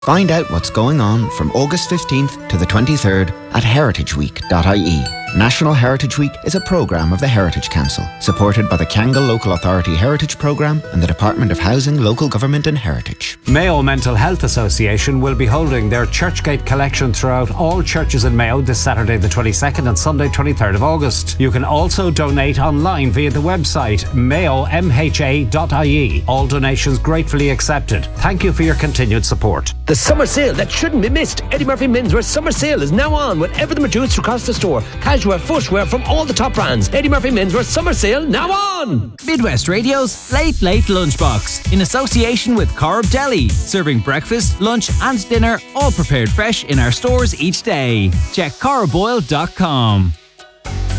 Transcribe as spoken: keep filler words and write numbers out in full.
Find out what's going on from August fifteenth to the twenty-third at heritage week dot I E. National Heritage Week is a programme of the Heritage Council, supported by the Kyangle Local Authority Heritage Programme and the Department of Housing, Local Government and Heritage. Mayo Mental Health Association will be holding their Churchgate collection throughout all churches in Mayo this Saturday the twenty-second and Sunday twenty-third of August. You can also donate online via the website mayo m h a dot I E. All donations gratefully accepted. Thank you for your continued support. The summer sale that shouldn't be missed. Eddie Murphy Menswear summer sale is now on with everything reduced across the store. Casual footwear from all the top brands. Eddie Murphy Menswear summer sale now on. Midwest Radio's Late Late Lunchbox in association with Corb Deli, serving breakfast, lunch and dinner all prepared fresh in our stores each day. Check corboil dot com.